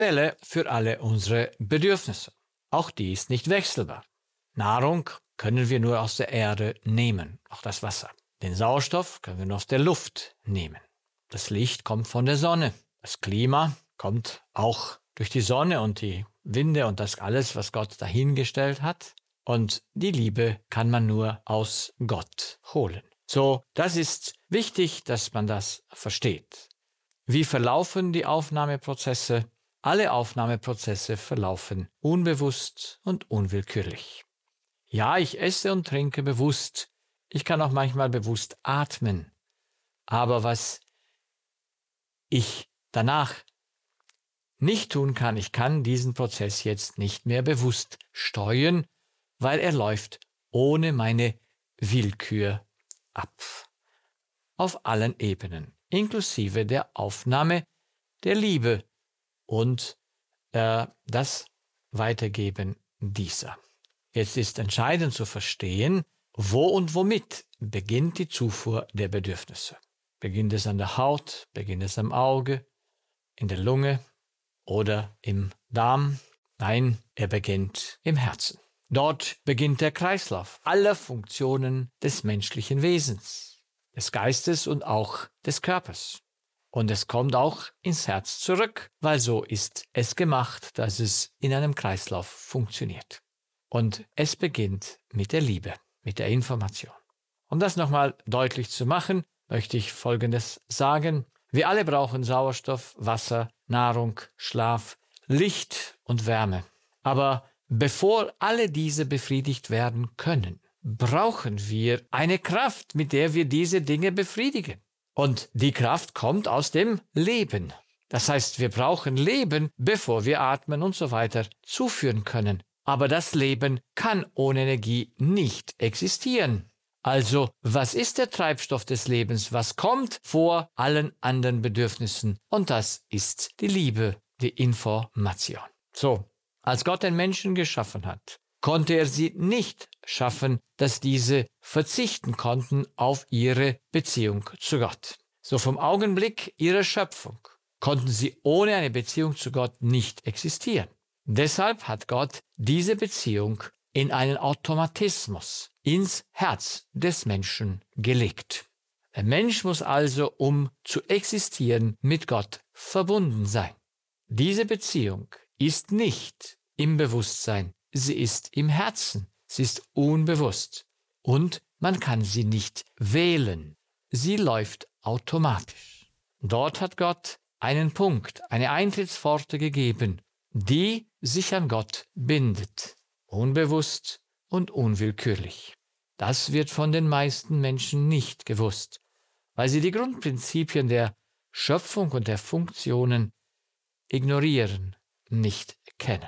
Quelle für alle unsere Bedürfnisse. Auch die ist nicht wechselbar. Nahrung können wir nur aus der Erde nehmen, auch das Wasser. Den Sauerstoff können wir nur aus der Luft nehmen. Das Licht kommt von der Sonne. Das Klima kommt auch durch die Sonne und die Winde und das alles, was Gott dahingestellt hat. Und die Liebe kann man nur aus Gott holen. So, das ist wichtig, dass man das versteht. Wie verlaufen die Aufnahmeprozesse? Alle Aufnahmeprozesse verlaufen unbewusst und unwillkürlich. Ja, ich esse und trinke bewusst. Ich kann auch manchmal bewusst atmen. Aber was ich danach nicht tun kann, ich kann diesen Prozess jetzt nicht mehr bewusst steuern, weil er läuft ohne meine Willkür ab. Auf allen Ebenen, inklusive der Aufnahme der Liebe und das Weitergeben dieser. Jetzt ist entscheidend zu verstehen, wo und womit beginnt die Zufuhr der Bedürfnisse. Beginnt es an der Haut, beginnt es am Auge, in der Lunge oder im Darm? Nein, er beginnt im Herzen. Dort beginnt der Kreislauf aller Funktionen des menschlichen Wesens, des Geistes und auch des Körpers. Und es kommt auch ins Herz zurück, weil so ist es gemacht, dass es in einem Kreislauf funktioniert. Und es beginnt mit der Liebe, mit der Information. Um das nochmal deutlich zu machen, möchte ich Folgendes sagen. Wir alle brauchen Sauerstoff, Wasser, Nahrung, Schlaf, Licht und Wärme. Aber bevor alle diese befriedigt werden können, brauchen wir eine Kraft, mit der wir diese Dinge befriedigen. Und die Kraft kommt aus dem Leben. Das heißt, wir brauchen Leben, bevor wir atmen und so weiter zuführen können. Aber das Leben kann ohne Energie nicht existieren. Also, was ist der Treibstoff des Lebens? Was kommt vor allen anderen Bedürfnissen? Und das ist die Liebe, die Information. So, als Gott den Menschen geschaffen hat, konnte er sie nicht schaffen, dass diese verzichten konnten auf ihre Beziehung zu Gott. So vom Augenblick ihrer Schöpfung konnten sie ohne eine Beziehung zu Gott nicht existieren. Deshalb hat Gott diese Beziehung in einen Automatismus ins Herz des Menschen gelegt. Der Mensch muss also, um zu existieren, mit Gott verbunden sein. Diese Beziehung ist nicht im Bewusstsein, sie ist im Herzen, sie ist unbewusst und man kann sie nicht wählen. Sie läuft automatisch. Dort hat Gott einen Punkt, eine Eintrittspforte gegeben, die sich an Gott bindet, unbewusst und unwillkürlich. Das wird von den meisten Menschen nicht gewusst, weil sie die Grundprinzipien der Schöpfung und der Funktionen ignorieren, nicht kennen.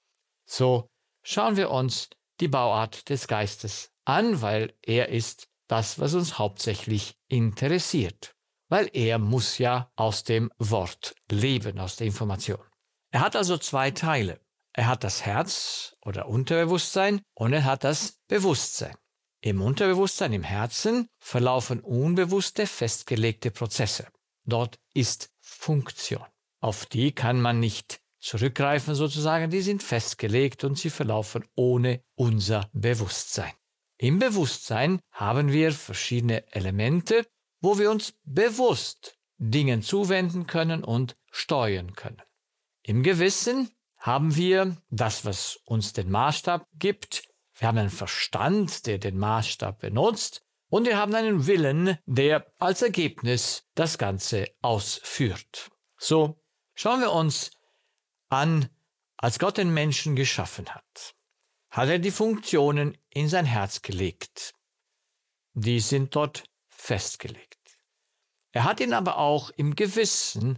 So schauen wir uns die Bauart des Geistes an, weil er ist das, was uns hauptsächlich interessiert, weil er muss ja aus dem Wort leben, aus der Information. Er hat also zwei Teile. Er hat das Herz oder Unterbewusstsein und er hat das Bewusstsein. Im Unterbewusstsein, im Herzen, verlaufen unbewusste, festgelegte Prozesse. Dort ist Funktion. Auf die kann man nicht zurückgreifen sozusagen, die sind festgelegt und sie verlaufen ohne unser Bewusstsein. Im Bewusstsein haben wir verschiedene Elemente, wo wir uns bewusst Dingen zuwenden können und steuern können. Im Gewissen haben wir das, was uns den Maßstab gibt. Wir haben einen Verstand, der den Maßstab benutzt und wir haben einen Willen, der als Ergebnis das Ganze ausführt. So, schauen wir uns an, als Gott den Menschen geschaffen hat, hat er die Funktionen in sein Herz gelegt. Die sind dort festgelegt. Er hat ihnen aber auch im Gewissen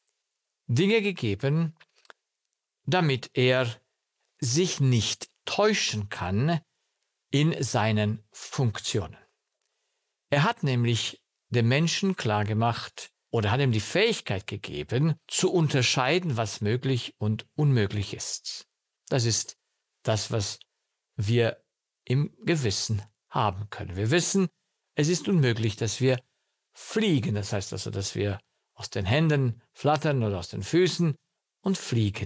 Dinge gegeben, damit er sich nicht täuschen kann in seinen Funktionen. Er hat nämlich dem Menschen klargemacht oder hat ihm die Fähigkeit gegeben, zu unterscheiden, was möglich und unmöglich ist. Das ist das, was wir im Gewissen haben können. Wir wissen, es ist unmöglich, dass wir fliegen. Das heißt also, dass wir aus den Händen flattern oder aus den Füßen und fliegen.